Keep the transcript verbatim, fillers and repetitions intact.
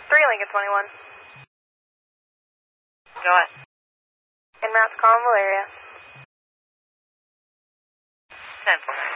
three Lincoln twenty-one. Go ahead. En route to Colin Valeria. ten four.